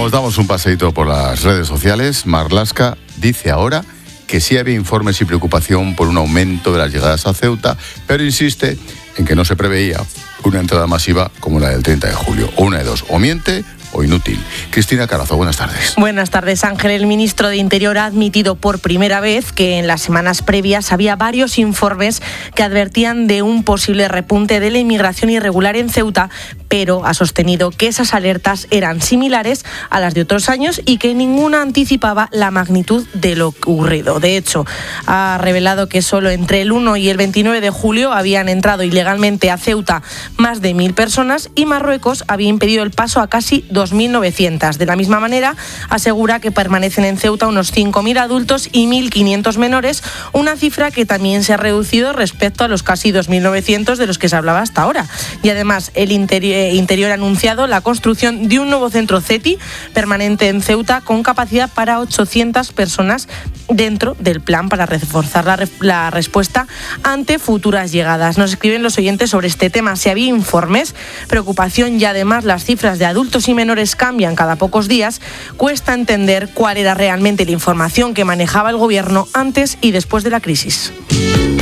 Nos damos un paseíto por las redes sociales. Marlaska dice ahora que sí había informes y preocupación por un aumento de las llegadas a Ceuta, pero insiste en que no se preveía una entrada masiva como la del 30 de julio. O una de dos, o miente o inútil. Cristina Carazo, buenas tardes. Buenas tardes, Ángel. El ministro de Interior ha admitido por primera vez que en las semanas previas había varios informes que advertían de un posible repunte de la inmigración irregular en Ceuta, pero ha sostenido que esas alertas eran similares a las de otros años y que ninguna anticipaba la magnitud de lo ocurrido. De hecho, ha revelado que solo entre el 1 y el 29 de julio habían entrado ilegalmente a Ceuta más de 1.000 personas y Marruecos había impedido el paso a casi 2.900. De la misma manera, asegura que permanecen en Ceuta unos 5.000 adultos y 1.500 menores, una cifra que también se ha reducido respecto a los casi 2.900 de los que se hablaba hasta ahora. Y además, el Interior ha anunciado la construcción de un nuevo centro CETI permanente en Ceuta con capacidad para 800 personas dentro del plan para reforzar la respuesta ante futuras llegadas. Nos escriben los oyentes sobre este tema. Si había informes, preocupación y además las cifras de adultos y menores cambian cada pocos días, cuesta entender cuál era realmente la información que manejaba el gobierno antes y después de la crisis.